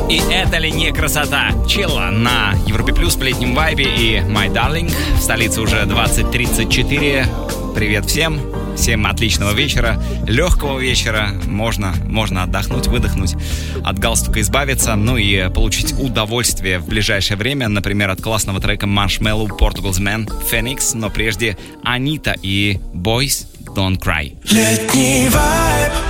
И это ли не красота? Чилла на Европе Плюс в летнем вайбе и My Darling. В столице уже 20:34. Привет всем. Всем отличного вечера, легкого вечера. Можно отдохнуть, выдохнуть, от галстука избавиться, ну и получить удовольствие в ближайшее время, например, от классного трека Marshmello, Portugal's Man, Phoenix, но прежде Анита и Boys Don't Cry. Летний вайб.